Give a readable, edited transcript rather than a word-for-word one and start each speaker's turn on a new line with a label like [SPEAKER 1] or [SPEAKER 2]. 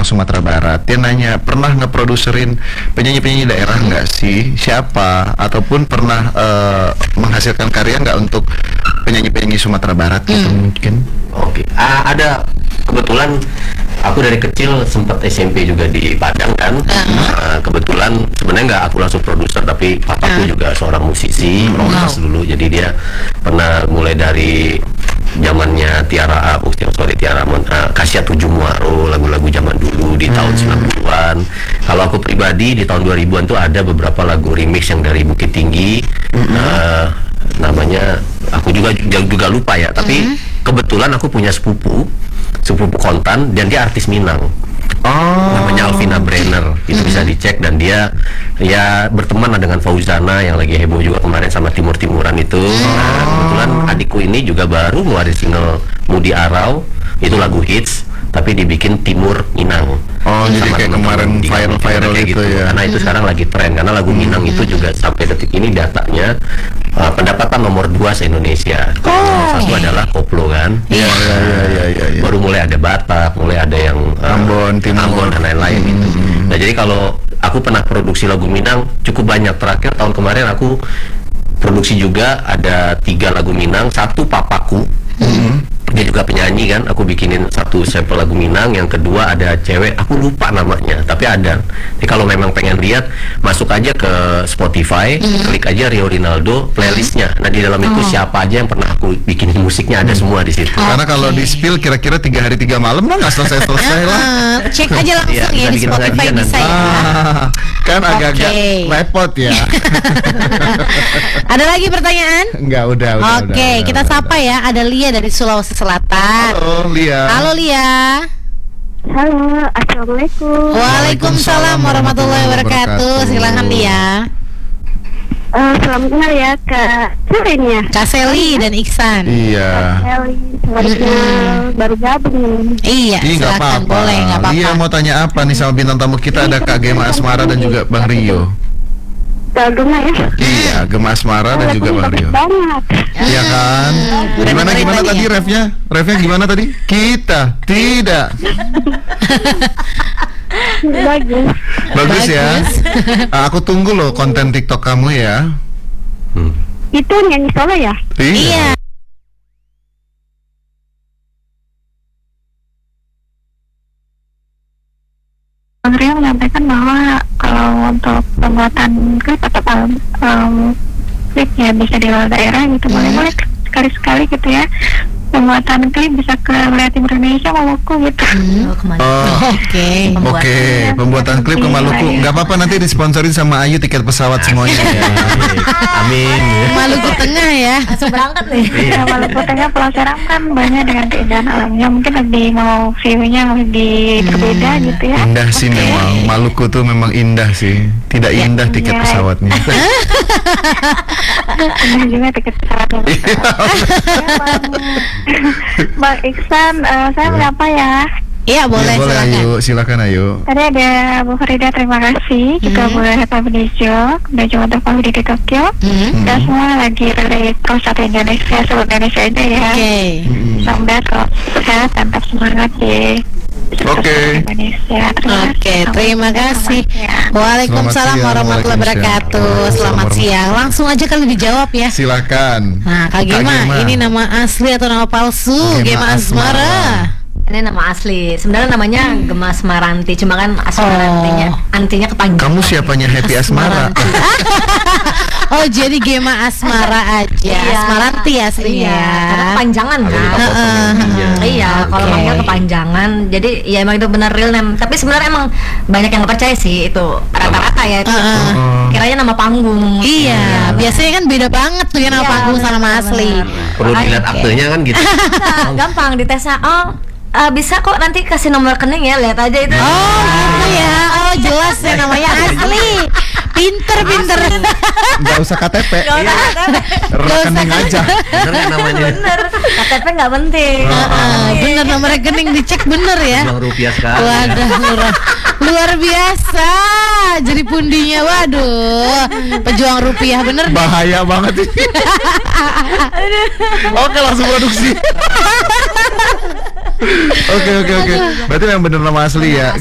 [SPEAKER 1] orang Sumatera Barat. Dia nanya, pernah ngeproduserin penyanyi-penyanyi daerah nggak sih? Siapa? Ataupun pernah menghasilkan karya nggak untuk penyanyi-penyanyi Sumatera Barat gitu mungkin?
[SPEAKER 2] Oke, ada kebetulan aku dari kecil sempat SMP juga di Padang kan. Kebetulan sebenarnya nggak aku langsung produser, tapi papaku juga seorang musisi, rockers dulu. Jadi dia pernah mulai dari zamannya Tiara Kasia Tujuh Muaro, lagu-lagu zaman dulu di tahun 90-an. Kalau aku pribadi di tahun 2000-an tuh ada beberapa lagu remix yang dari Bukit Tinggi. Namanya aku juga lupa ya, tapi kebetulan aku punya sepupu kontan dan dia artis Minang. Namanya Alvina Brenner, itu bisa dicek, dan dia ya berteman dengan Fauzana yang lagi heboh juga kemarin sama Timur-Timuran itu. Nah, kebetulan adikku ini juga baru ngeluarin single Mudi Arau, itu lagu hits tapi dibikin Timur Minang.
[SPEAKER 1] Jadi kayak kemarin viral
[SPEAKER 2] kayak
[SPEAKER 1] gitu ya.
[SPEAKER 2] Karena itu sekarang lagi tren, karena lagu Minang itu juga sampai detik ini datanya pendapatan nomor 2 se-Indonesia. Satu adalah koplo kan.
[SPEAKER 1] Iya.
[SPEAKER 2] Baru mulai ada Batak, mulai ada yang
[SPEAKER 1] Ambon, Timur,
[SPEAKER 2] dan lain-lain gitu. Nah, jadi kalau aku pernah produksi lagu Minang cukup banyak. Terakhir tahun kemarin aku produksi juga ada 3 lagu Minang, satu papaku. Dia juga penyanyi kan, aku bikinin satu sampel lagu Minang. Yang kedua ada cewek, aku lupa namanya, tapi ada. Jadi kalau memang pengen lihat, masuk aja ke Spotify, klik aja Rio Rinaldo playlistnya. Nah, di dalam itu siapa aja yang pernah aku bikinin musiknya ada semua di situ.
[SPEAKER 1] Karena kalau di spill kira-kira 3 hari 3 malam lah nggak selesai lah.
[SPEAKER 3] Cek aja langsung ya di Spotify bisa ya.
[SPEAKER 1] Kan agak-agak repot ya.
[SPEAKER 3] Ada lagi pertanyaan?
[SPEAKER 1] Enggak, udah.
[SPEAKER 3] Oke, kita sapa ya. Ada Lia dari Sulawesi Selatan.
[SPEAKER 1] Halo Lia.
[SPEAKER 4] Halo, assalamualaikum.
[SPEAKER 3] Waalaikumsalam warahmatullahi wabarakatuh. Silakan Lia.
[SPEAKER 4] Selamat kenal ya Kak Selin ya.
[SPEAKER 3] Kak Seli dan Iksan.
[SPEAKER 1] Iya.
[SPEAKER 4] Selamat kenal, baru gabung.
[SPEAKER 3] Iya,
[SPEAKER 1] Nggak
[SPEAKER 3] silakan,
[SPEAKER 1] apa-apa.
[SPEAKER 3] boleh, nggak apa-apa.
[SPEAKER 1] Lia mau tanya apa nih sama bintang tamu kita? Ada Kak Gema Asmara dan juga Bang Rio.
[SPEAKER 4] Kak Gema ya.
[SPEAKER 1] Iya, Gema Asmara dan juga Bang Rio.
[SPEAKER 4] Banget.
[SPEAKER 1] Iya kan? Gimana tadi refnya? Refnya gimana tadi? Kita tidak. Bagus ya. Aku tunggu loh konten TikTok kamu ya.
[SPEAKER 4] Itu nyanyi solo ya?
[SPEAKER 3] Iya.
[SPEAKER 4] Bang Rio menyampaikan bahwa kalau untuk pembuatan klip atau klip ya bisa di luar daerah gitu, boleh sekali-sekali gitu ya. Pembuatan klip bisa ke wilayah Timur Indonesia, Maluku gitu.
[SPEAKER 3] Oke.
[SPEAKER 1] Pembuatan klip ke Maluku. Nggak apa-apa, nanti disponsorin sama Ayu tiket pesawat semuanya.
[SPEAKER 2] Amin.
[SPEAKER 3] Maluku Tengah ya.
[SPEAKER 5] Langsung berangkat nih.
[SPEAKER 4] Ya, Maluku Tengah, Pulau Seram kan banyak dengan keindahan alamnya. Mungkin lebih mau view-nya lebih berbeda gitu ya.
[SPEAKER 1] Indah sih memang. Maluku tuh memang indah sih. Tidak indah tiket pesawatnya.
[SPEAKER 4] Indah juga tiket pesawatnya. Bang Iksan, saya menyapa ya.
[SPEAKER 3] Iya, boleh,
[SPEAKER 1] boleh
[SPEAKER 3] silakan.
[SPEAKER 1] Ayu, silakan Ayu.
[SPEAKER 4] Tadi ada Bu Farida, terima kasih. Juga boleh Pak Benejo dan juga untuk Pak Budi di Tokyo. Dan semua lagi relate terus satu Indonesia, seluruh Indonesia aja ya. Semoga kalau sehat dan tetap semangat ya.
[SPEAKER 1] Oke.
[SPEAKER 3] Terima kasih. Waalaikumsalam warahmatullahi wabarakatuh. Selamat siang. Langsung aja kali dijawab ya.
[SPEAKER 1] Silakan.
[SPEAKER 3] Nah, Kak Gema, ini nama asli atau nama palsu? Gema Asmara.
[SPEAKER 5] Ini nama asli. Sebenarnya namanya Gema Asmaranti, cuma kan Asmarantinya antinya kepanjangan.
[SPEAKER 1] Kamu siapanya Happy Asmara?
[SPEAKER 3] Oh, jadi Gema Asmara aja. Asmaranti aslinya.
[SPEAKER 5] Iya, karena kepanjangan kan. Iya, kalau manggil kepanjangan. Jadi ya emang itu benar real name. Tapi sebenarnya emang banyak yang nggak percaya sih itu rata-rata ya. Kiranya nama panggung.
[SPEAKER 3] Iya, biasanya kan beda banget tuh ya nama panggung sama nama asli.
[SPEAKER 2] Perlu dilihat aktenya kan gitu.
[SPEAKER 5] Gampang ditesnya. Bisa kok, nanti kasih nomor rekening ya, lihat aja itu.
[SPEAKER 3] Oh gitu ya. Oh jelas ya, namanya asli. Pinter.
[SPEAKER 1] Nggak usah KTP. Rekening aja.
[SPEAKER 2] Bener namanya.
[SPEAKER 5] Bener, KTP nggak penting.
[SPEAKER 3] Bener, nomor rekening dicek bener ya.
[SPEAKER 2] Uang rupiah sekali.
[SPEAKER 3] Waduh, luar biasa. Jadi pundinya, waduh, pejuang rupiah bener.
[SPEAKER 1] Bahaya banget ini. Oke, langsung produksi. Oke. Berarti yang bener nama asli ya.